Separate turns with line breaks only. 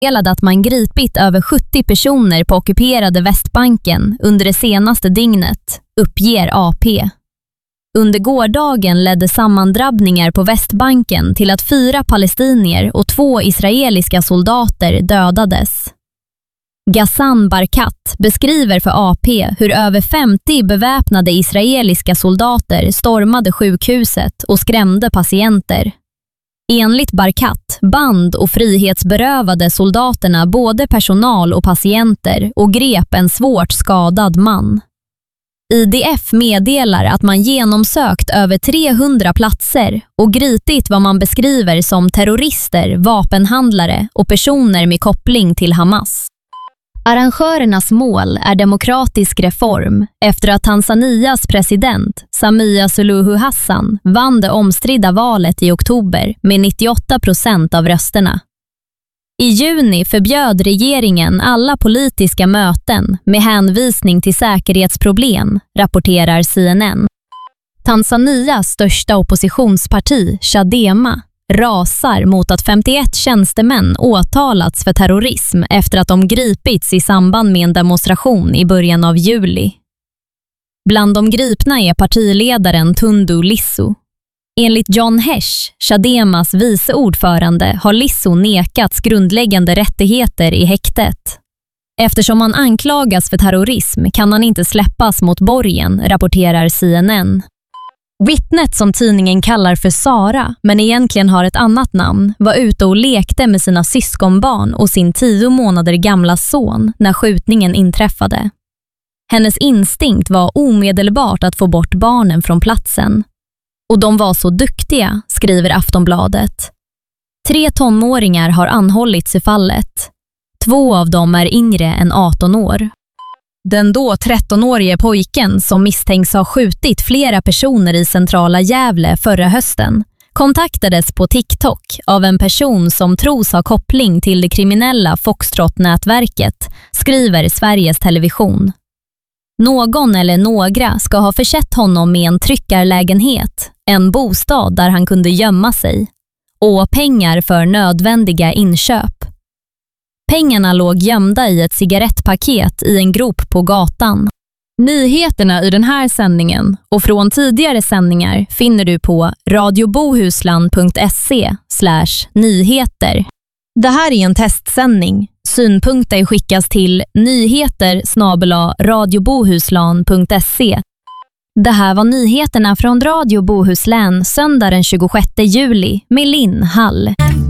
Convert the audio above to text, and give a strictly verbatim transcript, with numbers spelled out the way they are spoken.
meddelade att man gripit över sjuttio personer på ockuperade Västbanken under det senaste dygnet, uppger A P. Under gårdagen ledde sammandrabbningar på Västbanken till att fyra palestinier och två israeliska soldater dödades. Ghassan Barkat beskriver för A P hur över femtio beväpnade israeliska soldater stormade sjukhuset och skrämde patienter. Enligt Barkat band och frihetsberövade soldaterna både personal och patienter och grep en svårt skadad man. I D F meddelar att man genomsökt över trehundra platser och gripit vad man beskriver som terrorister, vapenhandlare och personer med koppling till Hamas. Arrangörernas mål är demokratisk reform efter att Tanzanias president Samia Suluhu Hassan vann det omstridda valet i oktober med nittioåtta procent av rösterna. I juni förbjöd regeringen alla politiska möten med hänvisning till säkerhetsproblem, rapporterar C N N. Tanzanias största oppositionsparti, Chadema, rasar mot att femtioett tjänstemän åtalats för terrorism efter att de gripits i samband med en demonstration i början av juli. Bland de gripna är partiledaren Tundu Lissu. Enligt John Hesh, Chademas vice ordförande, har Lissu nekats grundläggande rättigheter i häktet. Eftersom han anklagas för terrorism kan han inte släppas mot borgen, rapporterar C N N. Vittnet, som tidningen kallar för Sara men egentligen har ett annat namn, var ute och lekte med sina syskonbarn och sin tio månader gamla son när skjutningen inträffade. Hennes instinkt var omedelbart att få bort barnen från platsen. Och de var så duktiga, skriver Aftonbladet. Tre tonåringar har anhållits i fallet. Två av dem är yngre än arton år. Den då trettonårige pojken, som misstänks ha skjutit flera personer i centrala Gävle förra hösten, kontaktades på TikTok av en person som tros ha koppling till det kriminella Foxtrot-nätverket, skriver Sveriges Television. Någon eller några ska ha försett honom med en tryckarlägenhet, en bostad där han kunde gömma sig, och pengar för nödvändiga inköp. Pengarna låg gömda i ett cigarettpaket i en grop på gatan. Nyheterna i den här sändningen och från tidigare sändningar finner du på radiobohusland punkt se slash nyheter. Det här är en testsändning. Synpunkter skickas till nyheter snabel-a radiobohuslan punkt se. Det här var nyheterna från Radio Bohuslän söndag den tjugosjätte juli med Linn Hall.